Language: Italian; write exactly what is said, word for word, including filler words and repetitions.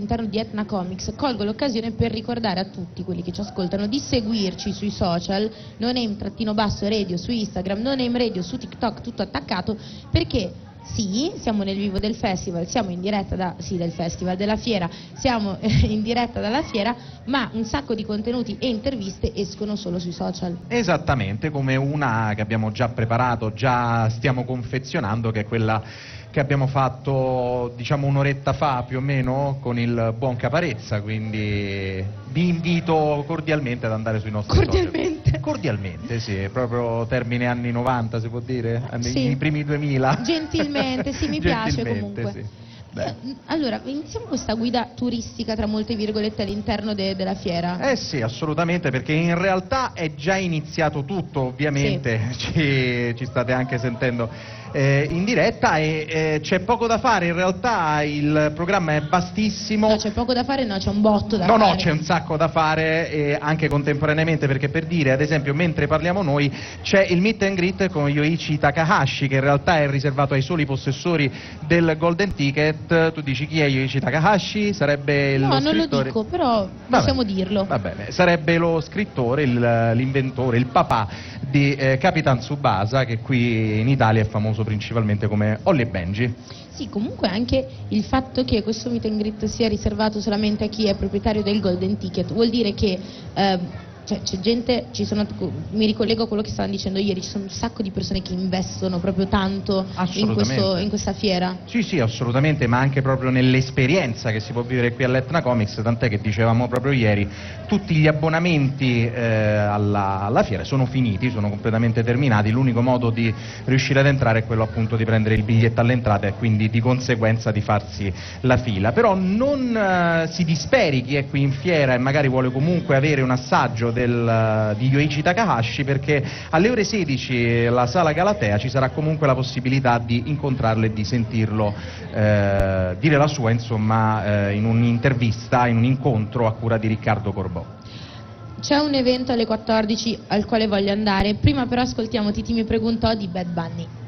all'interno di Etna Comics, colgo l'occasione per ricordare a tutti quelli che ci ascoltano di seguirci sui social, no name trattino basso radio su Instagram, no name radio su TikTok, tutto attaccato, perché sì, siamo nel vivo del festival, siamo in diretta da, sì, del festival, della fiera, siamo in diretta dalla fiera, ma un sacco di contenuti e interviste escono solo sui social. Esattamente, come una che abbiamo già preparato, già stiamo confezionando, che è quella che abbiamo fatto diciamo un'oretta fa più o meno con il buon Caparezza, quindi vi invito cordialmente ad andare sui nostri cordialmente. social. Cordialmente, sì, proprio termine anni novanta si può dire, anni, sì. i primi duemila. Gentilmente, sì, mi piace comunque. Sì. Eh, allora, iniziamo questa guida turistica tra molte virgolette all'interno de della fiera. Eh sì, assolutamente, perché in realtà è già iniziato tutto, ovviamente, sì. ci, ci state anche sentendo eh, in diretta e eh, c'è poco da fare, in realtà il programma è vastissimo. No, c'è poco da fare, no, c'è un botto da no, fare. No, no, c'è un sacco da fare eh, anche contemporaneamente, perché per dire, ad esempio, mentre parliamo noi, c'è il meet and greet con Yoichi Takahashi, che in realtà è riservato ai soli possessori del Golden Ticket. Tu dici chi è Yoichi Takahashi? Sarebbe no, lo non scrittore... lo dico, però possiamo Vabbè. dirlo. Va bene, sarebbe lo scrittore, il, l'inventore, il papà di eh, Capitan Tsubasa, che qui in Italia è famoso principalmente come Holly e Benji. Sì, comunque anche il fatto che questo meet and greet sia riservato solamente a chi è proprietario del Golden Ticket vuol dire che eh, cioè, c'è gente, ci sono, mi ricollego a quello che stavano dicendo ieri, ci sono un sacco di persone che investono proprio tanto in, questo, in questa fiera. Sì, sì, assolutamente, ma anche proprio nell'esperienza che si può vivere qui all'Etna Comics, tant'è che dicevamo proprio ieri, tutti gli abbonamenti eh, alla, alla fiera sono finiti, sono completamente terminati, l'unico modo di riuscire ad entrare è quello appunto di prendere il biglietto all'entrata e quindi di conseguenza di farsi la fila. Però non eh, si disperi chi è qui in fiera e magari vuole comunque avere un assaggio Del, di Yoichi Takahashi, perché alle ore sedici alla Sala Galatea ci sarà comunque la possibilità di incontrarlo e di sentirlo eh, dire la sua, insomma, eh, in un'intervista, in un incontro a cura di Riccardo Corbò. C'è un evento alle quattordici al quale voglio andare, prima però ascoltiamo Titi mi preguntò di Bad Bunny.